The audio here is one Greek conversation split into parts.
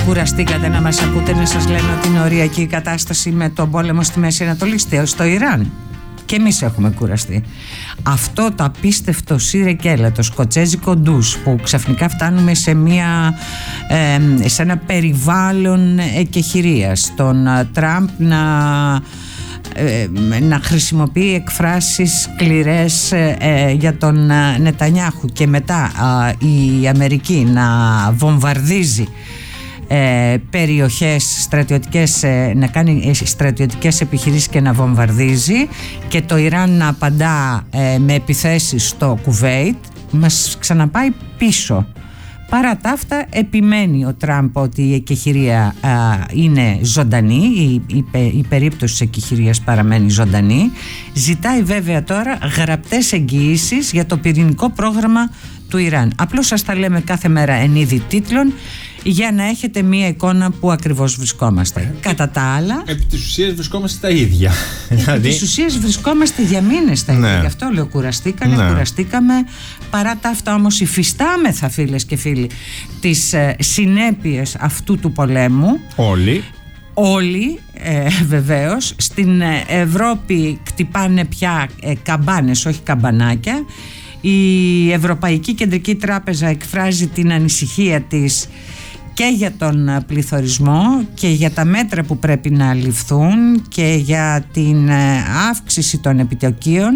Κουραστήκατε να μας ακούτε να σας λένε ότι είναι οριακή η κατάσταση με τον πόλεμο στη Μέση Ανατολή, στο Ιράν? Και εμείς έχουμε κουραστεί. Αυτό το απίστευτο σιρεκέλα, το σκοτσέζικο ντους, που ξαφνικά φτάνουμε σε ένα περιβάλλον εκεχηρίας, τον Τραμπ να χρησιμοποιεί εκφράσεις σκληρές για τον Νετανιάχου, και μετά η Αμερική να βομβαρδίζει περιοχές στρατιωτικές, να κάνει στρατιωτικές επιχειρήσεις και να βομβαρδίζει, και το Ιράν να απαντά με επιθέσεις στο Κουβέιτ, μας ξαναπάει πίσω. Παρά τα αυτά, επιμένει ο Τραμπ ότι η εκεχηρία είναι ζωντανή, η περίπτωση της εκεχηρίας παραμένει ζωντανή. Ζητάει βέβαια τώρα γραπτές εγγυήσεις για το πυρηνικό πρόγραμμα του Ιράν. Απλώς σας τα λέμε κάθε μέρα εν είδη τίτλων, για να έχετε μία εικόνα που ακριβώς βρισκόμαστε. Κατά τα άλλα, επί της ουσίας βρισκόμαστε τα ίδια. Επί της ουσίας βρισκόμαστε για μήνες τα ίδια. Γι' αυτό λέω κουραστήκαμε. Παρά τα αυτά όμως υφιστάμεθα, φίλες και φίλοι, τις συνέπειες αυτού του πολέμου. Όλοι βεβαίως. Στην Ευρώπη κτυπάνε πια καμπάνες, όχι καμπανάκια. Η Ευρωπαϊκή Κεντρική Τράπεζα εκφράζει την ανησυχία της και για τον πληθωρισμό και για τα μέτρα που πρέπει να ληφθούν και για την αύξηση των επιτοκίων.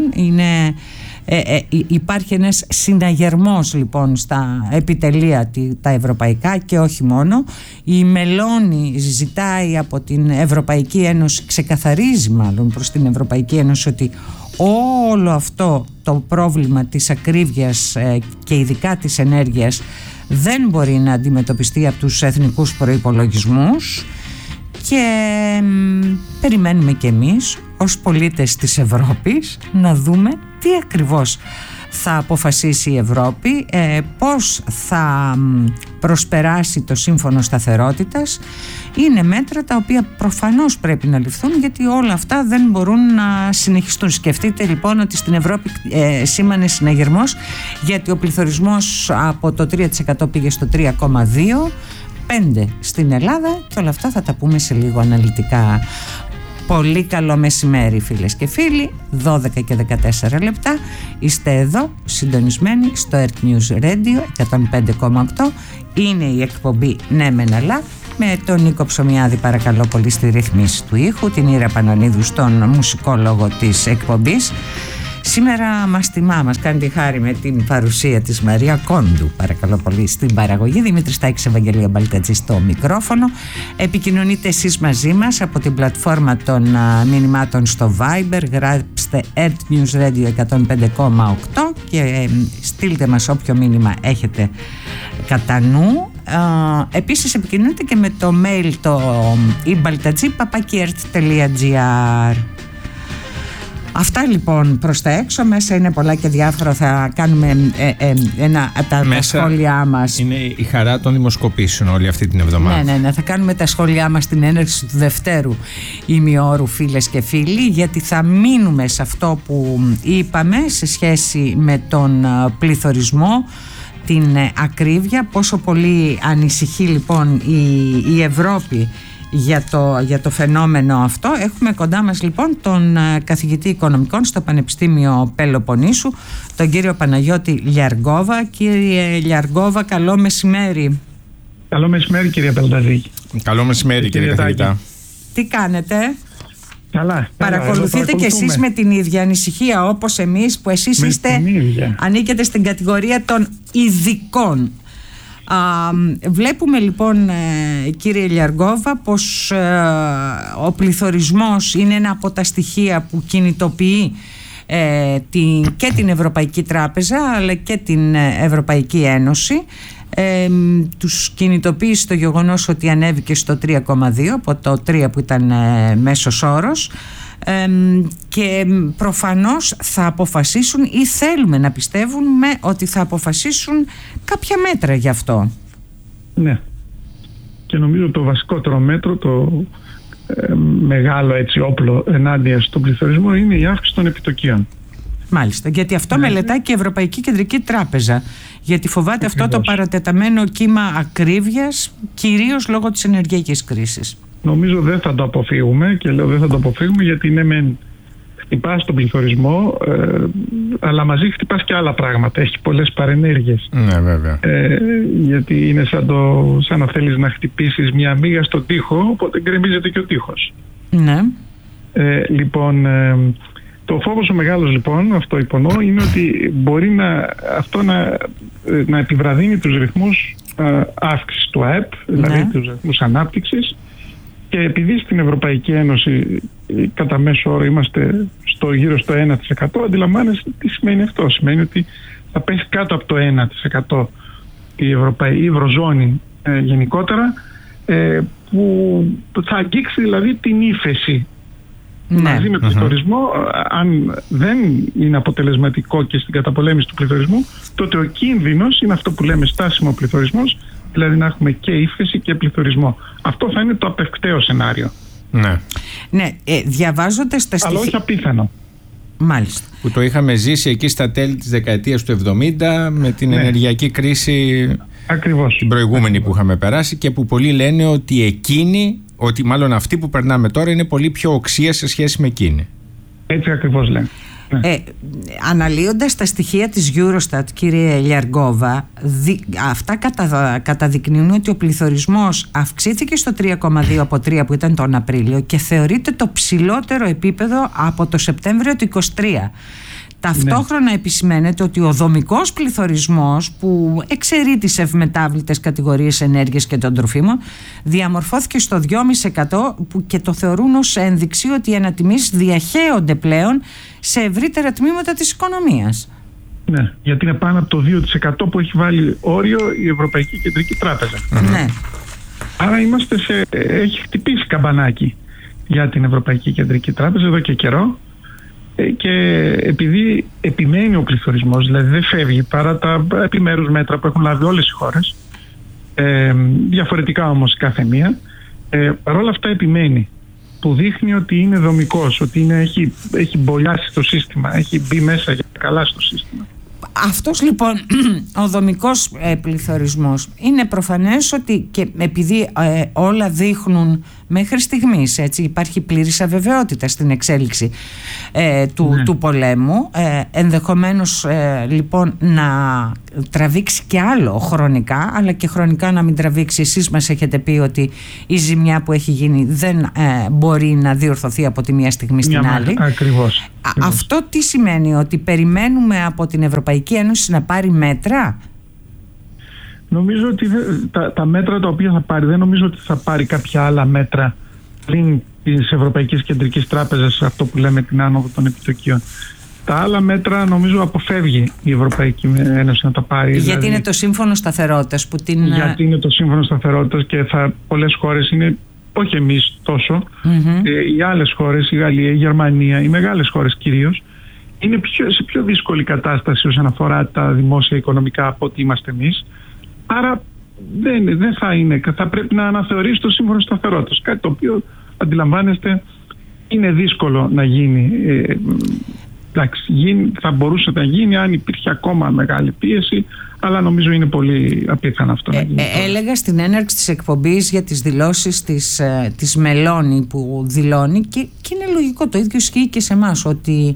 Υπάρχει ένας συναγερμός λοιπόν στα επιτελεία τα ευρωπαϊκά και όχι μόνο. Η Μελώνη ζητάει από την Ευρωπαϊκή Ένωση, ξεκαθαρίζει μάλλον προς την Ευρωπαϊκή Ένωση, ότι όλο αυτό το πρόβλημα της ακρίβειας και ειδικά της ενέργειας δεν μπορεί να αντιμετωπιστεί από τους εθνικούς προϋπολογισμούς, και περιμένουμε και εμείς ως πολίτες της Ευρώπης να δούμε τι ακριβώς θα αποφασίσει η Ευρώπη, πώς θα προσπεράσει το σύμφωνο σταθερότητας. Είναι μέτρα τα οποία προφανώς πρέπει να ληφθούν, γιατί όλα αυτά δεν μπορούν να συνεχιστούν. Σκεφτείτε λοιπόν ότι στην Ευρώπη σήμανε συναγερμός, γιατί ο πληθωρισμός από το 3% πήγε στο 3,2%, 5% στην Ελλάδα, και όλα αυτά θα τα πούμε σε λίγο αναλυτικά. Πολύ καλό μεσημέρι, φίλες και φίλοι. 12 και 14 λεπτά. Είστε εδώ συντονισμένοι στο Earth News Radio 105,8. Είναι η εκπομπή Ναι Μεν Αλλά, με τον Νίκο Ψωμιάδη παρακαλώ πολύ στη ρύθμιση του ήχου, την Ήρα Πανωνίδου στον μουσικόλογο της εκπομπής. Σήμερα μας κάνει τη χάρη με την παρουσία της Μαρία Κόντου, παρακαλώ πολύ, στην παραγωγή. Δημήτρης Τάκης, Ευαγγελία Μπαλτατζή στο μικρόφωνο. Επικοινωνείτε εσείς μαζί μας από την πλατφόρμα των μηνυμάτων στο Viber. Γράψτε Earth News Radio 105,8 και στείλτε μας όποιο μήνυμα έχετε κατά νου. Επίσης επικοινωνείτε και με το mail το ibaltatzi@earth.gr. Αυτά λοιπόν προς τα έξω. Μέσα είναι πολλά και διάφορα. Θα κάνουμε τα σχόλιά μας. Είναι η χαρά των δημοσκοπήσεων όλη αυτή την εβδομάδα. Ναι, θα κάνουμε τα σχόλιά μας στην έναρξη του δευτέρου ημιώρου, φίλες και φίλοι, γιατί θα μείνουμε σε αυτό που είπαμε σε σχέση με τον πληθωρισμό, την ακρίβεια, πόσο πολύ ανησυχεί λοιπόν η Ευρώπη για το φαινόμενο αυτό. Έχουμε κοντά μας λοιπόν τον καθηγητή οικονομικών στο Πανεπιστήμιο Πελοποννήσου, τον κύριο Παναγιώτη Λιαργόβα. Κύριε Λιαργόβα, καλό μεσημέρι. Καλό μεσημέρι, κύριε Πελταζή. Καλό μεσημέρι, κύριε καθηγητά. Τι κάνετε? Καλά. Παρακολουθείτε κι εσείς με την ίδια ανησυχία όπως εμείς, που εσείς ανήκετε στην κατηγορία των ειδικών? Βλέπουμε λοιπόν, κύριε Λιαργόβα, πως ο πληθωρισμός είναι ένα από τα στοιχεία που κινητοποιεί και την Ευρωπαϊκή Τράπεζα αλλά και την Ευρωπαϊκή Ένωση. Τους κινητοποίησε το γεγονός ότι ανέβηκε στο 3,2 από το 3 που ήταν μέσος όρος, και προφανώς θα αποφασίσουν, ή θέλουμε να πιστεύουμε ότι θα αποφασίσουν κάποια μέτρα γι' αυτό. Ναι, και νομίζω το βασικότερο μέτρο, το μεγάλο έτσι όπλο ενάντια στον πληθωρισμό, είναι η αύξηση των επιτοκίων. Μάλιστα, γιατί αυτό μελετάει και η Ευρωπαϊκή Κεντρική Τράπεζα, γιατί φοβάται αυτό το παρατεταμένο κύμα ακρίβειας, κυρίως λόγω της ενεργειακής κρίσης. Νομίζω δεν θα το αποφύγουμε, και λέω δεν θα το αποφύγουμε γιατί χτυπάς τον πληθωρισμό, αλλά μαζί χτυπάς και άλλα πράγματα. Έχει πολλές παρενέργειες. Ναι, βέβαια. Γιατί είναι σαν να θέλεις να χτυπήσεις μια μύγα στον τοίχο, οπότε γκρεμίζεται και ο τοίχος. Ναι. Λοιπόν, το φόβος ο μεγάλος, λοιπόν, αυτό υπονοώ, είναι ότι μπορεί αυτό να επιβραδύνει τους ρυθμούς αύξησης του ΑΕΠ, δηλαδή τους ρυθμούς ανάπτυξης. Και επειδή στην Ευρωπαϊκή Ένωση κατά μέσο όρο είμαστε γύρω στο 1%, αντιλαμβάνεστε τι σημαίνει αυτό. Σημαίνει ότι θα πέσει κάτω από το 1% η Ευρωζώνη γενικότερα, που θα αγγίξει δηλαδή την ύφεση. Μαζί με τον πληθωρισμό. Αν δεν είναι αποτελεσματικό και στην καταπολέμηση του πληθωρισμού, τότε ο κίνδυνος είναι αυτό που λέμε στάσιμο πληθωρισμός, δηλαδή να έχουμε και ύφεση και πληθωρισμό. Αυτό θα είναι το απευκταίο σενάριο. Ναι, διαβάζοντας τα στοιχεία. Αλλά όχι απίθανο. Μάλιστα. Που το είχαμε ζήσει εκεί στα τέλη της δεκαετίας του 70 με την ενεργειακή κρίση. Ακριβώς. Την προηγούμενη που είχαμε περάσει, και που πολλοί λένε ότι μάλλον αυτή που περνάμε τώρα είναι πολύ πιο οξία σε σχέση με εκείνη. Έτσι ακριβώς λένε. Αναλύοντας τα στοιχεία της Eurostat, κύριε Λιαργόβα, αυτά καταδεικνύουν ότι ο πληθωρισμός αυξήθηκε στο 3,2 από 3 που ήταν τον Απρίλιο και θεωρείται το ψηλότερο επίπεδο από το Σεπτέμβριο του 2023. Ταυτόχρονα επισημαίνεται ότι ο δομικός πληθωρισμός, που εξαιρεί τις ευμετάβλητες κατηγορίες ενέργειας και των τροφίμων, διαμορφώθηκε στο 2,5% και το θεωρούν ως ένδειξη ότι οι ανατιμήσεις διαχέονται πλέον σε ευρύτερα τμήματα της οικονομίας. Ναι, γιατί είναι πάνω από το 2% που έχει βάλει όριο η Ευρωπαϊκή Κεντρική Τράπεζα. Ναι. Άρα έχει χτυπήσει καμπανάκι για την Ευρωπαϊκή Κεντρική Τράπεζα εδώ και καιρό. Και επειδή επιμένει ο πληθωρισμός, δηλαδή δεν φεύγει παρά τα επιμέρους μέτρα που έχουν λάβει όλες οι χώρες, διαφορετικά όμως κάθε μία, παρόλα αυτά επιμένει, που δείχνει ότι είναι δομικός, ότι έχει μπολιάσει το σύστημα, έχει μπει μέσα για καλά στο σύστημα. Αυτός λοιπόν ο δομικός πληθωρισμός είναι προφανές ότι, και επειδή όλα δείχνουν μέχρι στιγμής, έτσι, υπάρχει πλήρης αβεβαιότητα στην εξέλιξη του πολέμου, ενδεχομένως λοιπόν να τραβήξει και άλλο χρονικά, αλλά και χρονικά να μην τραβήξει. Εσείς μας έχετε πει ότι η ζημιά που έχει γίνει δεν μπορεί να διορθωθεί από τη μία στιγμή στην άλλη. Ακριβώς. Αυτό τι σημαίνει, ότι περιμένουμε από την Ευρωπαϊκή Ένωση να πάρει μέτρα? Νομίζω ότι τα μέτρα τα οποία θα πάρει, δεν νομίζω ότι θα πάρει κάποια άλλα μέτρα πριν της Ευρωπαϊκής Κεντρικής Τράπεζας, αυτό που λέμε την άνοδο των επιτοκίων. Τα άλλα μέτρα νομίζω αποφεύγει η Ευρωπαϊκή Ένωση να τα πάρει. Γιατί δηλαδή, είναι το σύμφωνο σταθερότητας που την... Γιατί είναι το σύμφωνο σταθερότητας και πολλές χώρες είναι, όχι εμείς τόσο, οι άλλες χώρες, η Γαλλία, η Γερμανία, οι μεγάλες χώρες κυρίως, είναι σε πιο δύσκολη κατάσταση όσον αφορά τα δημόσια οικονομικά από ότι είμαστε εμείς. Άρα δεν θα είναι, θα πρέπει να αναθεωρήσει το σύμφωνο σταθερότητας, κάτι το οποίο αντιλαμβάνεστε είναι δύσκολο να γίνει. Εντάξει, θα μπορούσε να γίνει αν υπήρχε ακόμα μεγάλη πίεση, αλλά νομίζω είναι πολύ απίθανο αυτό να γίνει. Έλεγα στην έναρξη της εκπομπής για τις δηλώσεις της Μελώνη, που δηλώνει, και είναι λογικό, το ίδιο ισχύει και σε εμάς, ότι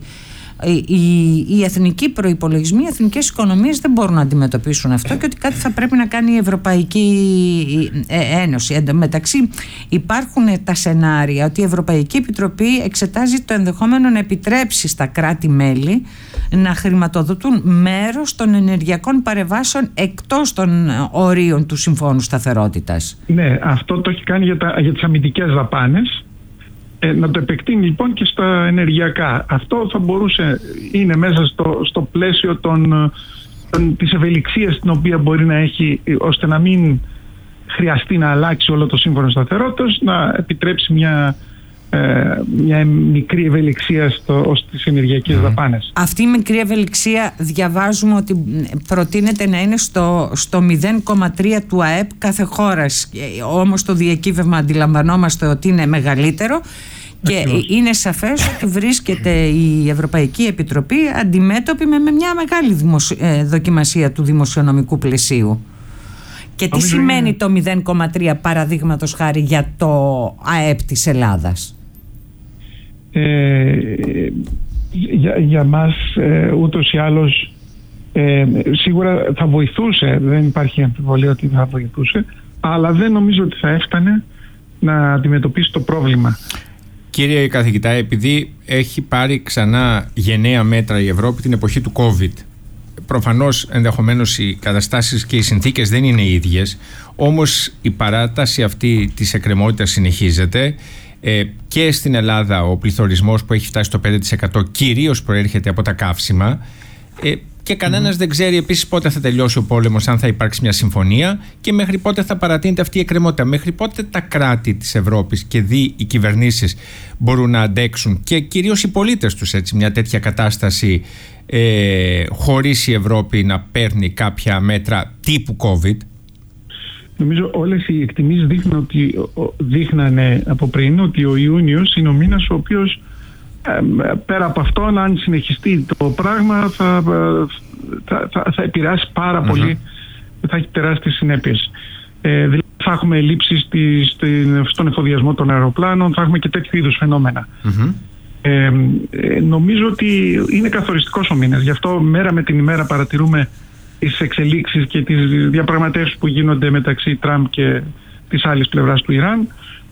οι εθνικοί προϋπολογισμοί, οι εθνικές οικονομίες δεν μπορούν να αντιμετωπίσουν αυτό και ότι κάτι θα πρέπει να κάνει η Ευρωπαϊκή Ένωση. Εν τω μεταξύ υπάρχουν τα σενάρια ότι η Ευρωπαϊκή Επιτροπή εξετάζει το ενδεχόμενο να επιτρέψει στα κράτη-μέλη να χρηματοδοτούν μέρος των ενεργειακών παρεμβάσεων εκτός των ορίων του Συμφώνου Σταθερότητας. Ναι, αυτό το έχει κάνει για τις αμυντικές δαπάνες. Να το επεκτείνει λοιπόν και στα ενεργειακά. Αυτό θα μπορούσε, είναι μέσα στο πλαίσιο της ευελιξίας την οποία μπορεί να έχει, ώστε να μην χρειαστεί να αλλάξει όλο το σύμφωνο σταθερότητας, να επιτρέψει μια μικρή ευελιξία στις ενεργειακές δαπάνες. Αυτή η μικρή ευελιξία διαβάζουμε ότι προτείνεται να είναι στο 0,3 του ΑΕΠ κάθε χώρας. Όμως το διακύβευμα αντιλαμβανόμαστε ότι είναι μεγαλύτερο. Και είναι σαφές ότι βρίσκεται η Ευρωπαϊκή Επιτροπή αντιμέτωπη με μια μεγάλη δοκιμασία του δημοσιονομικού πλαισίου. Και τι σημαίνει το 0,3 παραδείγματος χάρη για το ΑΕΠ της Ελλάδας? Για μας ούτως ή άλλως σίγουρα θα βοηθούσε, δεν υπάρχει αμφιβολία ότι θα βοηθούσε, αλλά δεν νομίζω ότι θα έφτανε να αντιμετωπίσει το πρόβλημα. Κύριε καθηγητά, επειδή έχει πάρει ξανά γενναία μέτρα η Ευρώπη την εποχή του COVID, προφανώς ενδεχομένως οι καταστάσεις και οι συνθήκες δεν είναι οι ίδιες, όμως η παράταση αυτή της εκκρεμότητας συνεχίζεται. Και στην Ελλάδα ο πληθωρισμός που έχει φτάσει στο 5% κυρίως προέρχεται από τα καύσιμα, και κανένας δεν ξέρει επίσης πότε θα τελειώσει ο πόλεμος, αν θα υπάρξει μια συμφωνία, και μέχρι πότε θα παρατείνεται αυτή η εκκρεμότητα. Μέχρι πότε τα κράτη της Ευρώπης και οι κυβερνήσεις μπορούν να αντέξουν, και κυρίως οι πολίτες τους, έτσι, μια τέτοια κατάσταση, χωρίς η Ευρώπη να παίρνει κάποια μέτρα τύπου COVID? Νομίζω όλες οι εκτιμήσεις δείχνανε από πριν ότι ο Ιούνιος είναι ο μήνας ο οποίος, πέρα από αυτό, αν συνεχιστεί το πράγμα, θα επηρεάσει πάρα πολύ, θα έχει τεράστιες συνέπειες. Δηλαδή θα έχουμε ελλείψεις στον εφοδιασμό των αεροπλάνων, θα έχουμε και τέτοιου είδους φαινόμενα. Νομίζω ότι είναι καθοριστικός ο μήνας. Γι' αυτό μέρα με την ημέρα παρατηρούμε τις εξελίξεις και τις διαπραγματεύσεις που γίνονται μεταξύ Τραμπ και της άλλης πλευράς του Ιράν.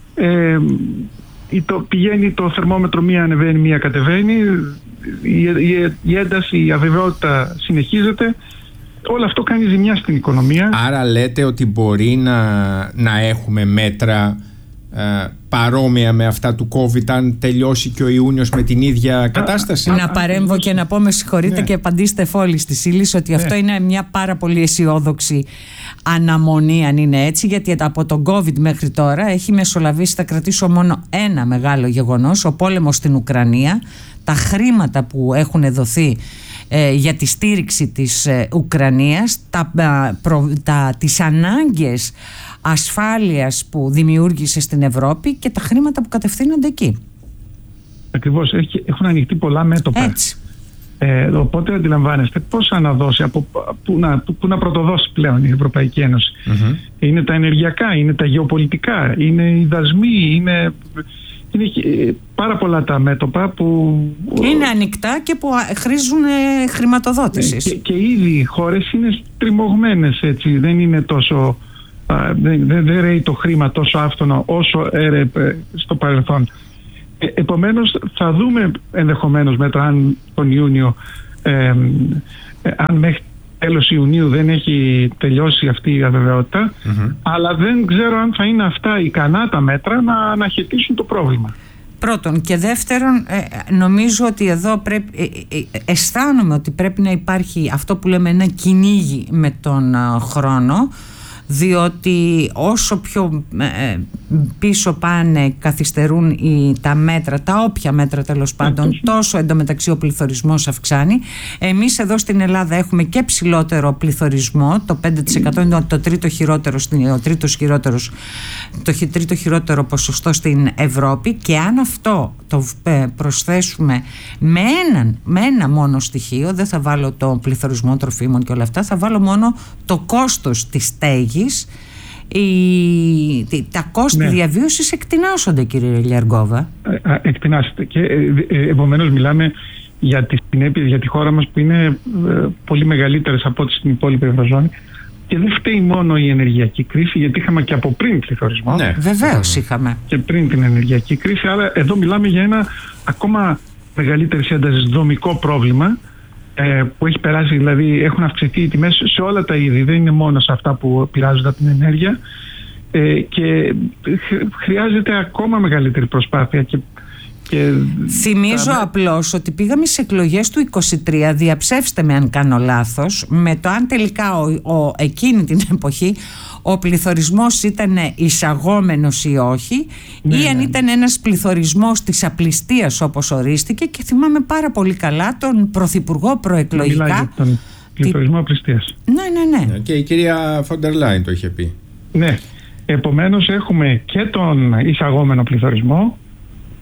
Πηγαίνει το θερμόμετρο, μία ανεβαίνει, μία κατεβαίνει, η ένταση, η αβεβαιότητα συνεχίζεται. Όλο αυτό κάνει ζημιά στην οικονομία. Άρα λέτε ότι μπορεί να έχουμε μέτρα παρόμοια με αυτά του COVID, αν τελειώσει και ο Ιούνιος με την ίδια κατάσταση? Να παρέμβω και να πω, με συγχωρείτε, και απαντήστε εφόλης της ύλης, ότι αυτό είναι μια πάρα πολύ αισιόδοξη αναμονή, αν είναι έτσι, γιατί από τον COVID μέχρι τώρα έχει μεσολαβήσει, θα κρατήσω μόνο ένα μεγάλο γεγονός: ο πόλεμος στην Ουκρανία, τα χρήματα που έχουν δοθεί για τη στήριξη της Ουκρανίας, τις ανάγκες ασφάλειας που δημιούργησε στην Ευρώπη και τα χρήματα που κατευθύνονται εκεί. Ακριβώς, έχουν ανοιχτεί πολλά μέτωπα. Έτσι. Οπότε αντιλαμβάνεστε πώς αναδώσει, πού να πρωτοδώσει πλέον η Ευρωπαϊκή Ένωση. Είναι τα ενεργειακά, είναι τα γεωπολιτικά, είναι οι δασμοί, είναι πάρα πολλά τα μέτωπα που είναι ανοιχτά και που χρήζουν χρηματοδότησης. Και ήδη οι χώρες είναι στριμωγμένες, έτσι, δεν είναι τόσο, δεν ρέει το χρήμα τόσο άφθονο όσο έρεπε στο παρελθόν. Επομένως θα δούμε ενδεχομένως μέτρα, αν τον Ιούνιο, αν μέχρι τέλος Ιουνίου δεν έχει τελειώσει αυτή η αβεβαιότητα, αλλά δεν ξέρω αν θα είναι αυτά ικανά τα μέτρα να αναχαιτήσουν το πρόβλημα. Πρώτον, και δεύτερον, νομίζω ότι εδώ αισθάνομαι ότι πρέπει να υπάρχει αυτό που λέμε ένα κυνήγι με τον χρόνο, διότι όσο πιο πίσω πάνε, καθυστερούν τα μέτρα, τα όποια μέτρα τέλος πάντων, τόσο εντωμεταξύ ο πληθωρισμός αυξάνει. Εμείς εδώ στην Ελλάδα έχουμε και ψηλότερο πληθωρισμό, το 5% είναι το τρίτο χειρότερο ποσοστό στην Ευρώπη, και αν αυτό το προσθέσουμε με ένα μόνο στοιχείο, δεν θα βάλω το πληθωρισμό τροφίμων και όλα αυτά, θα βάλω μόνο το κόστος της στέγης, τα κόστη διαβίωσης εκτινάσονται, κύριε Λιαργόβα. Εκτινάσετε, και επομένως μιλάμε για τις συνέπειες για τη χώρα μας που είναι πολύ μεγαλύτερες από ό,τι στην υπόλοιπη Ευρωζώνη. Και δεν φταίει μόνο η ενεργειακή κρίση, γιατί είχαμε και από πριν πληθωρισμό. Ναι, βεβαίως είχαμε. Και πριν την ενεργειακή κρίση, αλλά εδώ μιλάμε για ένα ακόμα μεγαλύτερη ένταση δομικό πρόβλημα, που έχει περάσει, δηλαδή έχουν αυξηθεί οι τιμές σε όλα τα είδη, δεν είναι μόνο σε αυτά που πειράζονται από την ενέργεια, και χρειάζεται ακόμα μεγαλύτερη προσπάθεια. Θυμίζω απλώς ότι πήγαμε σε εκλογές του 23, διαψεύστε με αν κάνω λάθος, με το αν τελικά εκείνη την εποχή ο πληθωρισμός ήταν εισαγόμενος ή όχι, ή αν ήταν ένας πληθωρισμός της απληστίας όπως ορίστηκε, και θυμάμαι πάρα πολύ καλά τον Πρωθυπουργό προεκλογικά. Μιλάει για τον πληθωρισμό απληστίας. Ναι. Και η κυρία Φόντερ Λάιν το είχε πει. Ναι, επομένως έχουμε και τον εισαγόμενο πληθωρισμό, που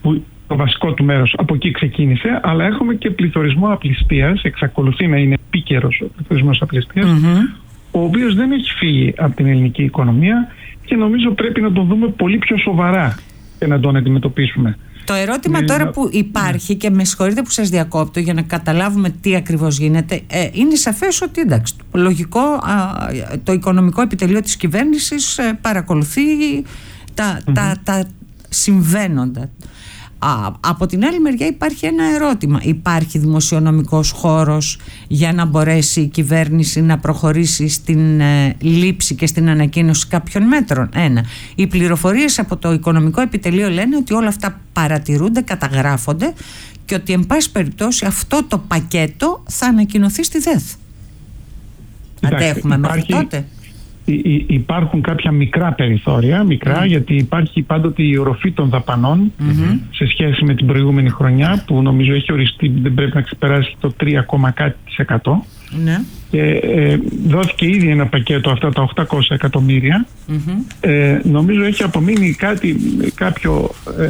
το βασικό του μέρος από εκεί ξεκίνησε, αλλά έχουμε και πληθωρισμό απληστίας, εξακολουθεί να είναι επίκαιρος ο πληθωρισμός απληστίας, ο οποίος δεν έχει φύγει από την ελληνική οικονομία και νομίζω πρέπει να τον δούμε πολύ πιο σοβαρά και να τον αντιμετωπίσουμε. Το ερώτημα τώρα που υπάρχει, και με συγχωρείτε που σας διακόπτω για να καταλάβουμε τι ακριβώς γίνεται, είναι σαφές ότι εντάξει, λογικό, το οικονομικό επιτελείο της κυβέρνησης παρακολουθεί τα συμβαίνοντα. Από την άλλη μεριά υπάρχει ένα ερώτημα. Υπάρχει δημοσιονομικός χώρος για να μπορέσει η κυβέρνηση να προχωρήσει στην λήψη και στην ανακοίνωση κάποιων μέτρων? Ένα. Οι πληροφορίες από το οικονομικό επιτελείο λένε ότι όλα αυτά παρατηρούνται, καταγράφονται και ότι εν πάση περιπτώσει αυτό το πακέτο θα ανακοινωθεί στη ΔΕΘ. Αντέχουμε μέχρι τότε? Υπάρχουν κάποια μικρά περιθώρια, γιατί υπάρχει πάντοτε η οροφή των δαπανών σε σχέση με την προηγούμενη χρονιά, που νομίζω έχει οριστεί, δεν πρέπει να ξεπεράσει το 3, κάτι %. Ναι. Και δόθηκε ήδη ένα πακέτο, αυτά τα 800 εκατομμύρια. Νομίζω έχει απομείνει κάποιο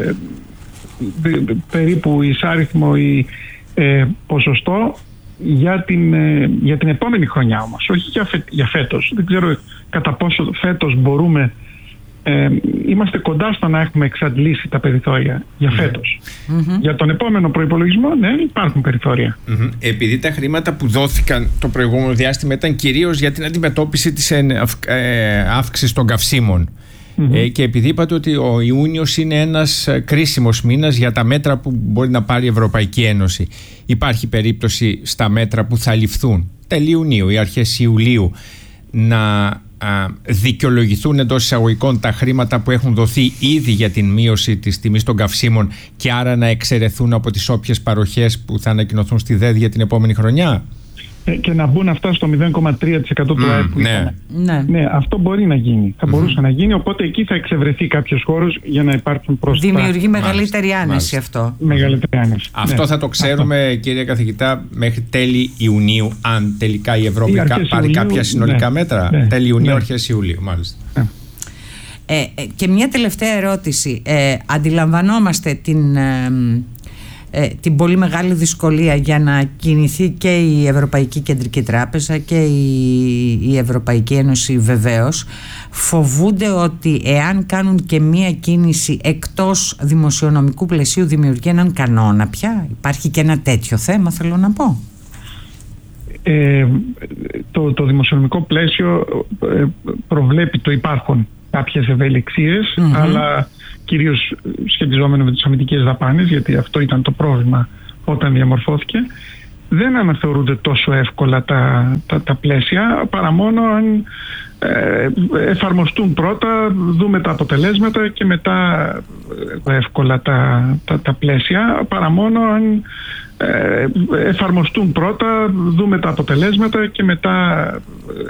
περίπου εισάριθμο ή ποσοστό για την επόμενη χρονιά όμως, όχι για φέτος. Δεν ξέρω κατά πόσο φέτος μπορούμε, είμαστε κοντά στο να έχουμε εξαντλήσει τα περιθώρια για φέτος. Για τον επόμενο προϋπολογισμό, ναι, υπάρχουν περιθώρια. Επειδή τα χρήματα που δόθηκαν το προηγούμενο διάστημα ήταν κυρίως για την αντιμετώπιση της αύξησης των καυσίμων, και επειδή είπατε ότι ο Ιούνιος είναι ένας κρίσιμος μήνας για τα μέτρα που μπορεί να πάρει η Ευρωπαϊκή Ένωση, υπάρχει περίπτωση στα μέτρα που θα ληφθούν τέλη Ιουνίου ή αρχές Ιουλίου να δικαιολογηθούν εντός εισαγωγικών τα χρήματα που έχουν δοθεί ήδη για την μείωση της τιμής των καυσίμων και άρα να εξαιρεθούν από τις όποιες παροχές που θα ανακοινωθούν στη ΔΕΔ για την επόμενη χρονιά? Και να μπουν αυτά στο 0,3% του ΑΕΠ που ναι, αυτό μπορεί να γίνει. Θα μπορούσε να γίνει, οπότε εκεί θα εξευρεθεί κάποιος χώρος για να υπάρξουν πρόσθετα. Δημιουργεί μεγαλύτερη άνεση αυτό. Μεγαλύτερη άνεση. Αυτό θα το ξέρουμε, κύριε καθηγητά, μέχρι τέλη Ιουνίου, αν τελικά η Ευρώπη πάρει κάποια συνολικά μέτρα. Τέλη Ιουνίου, αρχές Ιουλίου, μάλιστα. Και μια τελευταία ερώτηση. Αντιλαμβανόμαστε την πολύ μεγάλη δυσκολία για να κινηθεί και η Ευρωπαϊκή Κεντρική Τράπεζα και η Ευρωπαϊκή Ένωση βεβαίως. Φοβούνται ότι εάν κάνουν και μία κίνηση εκτός δημοσιονομικού πλαισίου δημιουργεί έναν κανόνα πια? Υπάρχει και ένα τέτοιο θέμα, θέλω να πω. Το δημοσιονομικό πλαίσιο προβλέπει το υπάρχον κάποιες ευελιξίες, αλλά κυρίως σχετιζόμενο με τις αμυντικές δαπάνες, γιατί αυτό ήταν το πρόβλημα όταν διαμορφώθηκε. Δεν αναθεωρούνται τόσο εύκολα τα πλαίσια, παρά μόνο αν εφαρμοστούν πρώτα, δούμε τα αποτελέσματα και μετά εύκολα τα πλαίσια, παρά μόνο αν εφαρμοστούν πρώτα, δούμε τα αποτελέσματα και μετά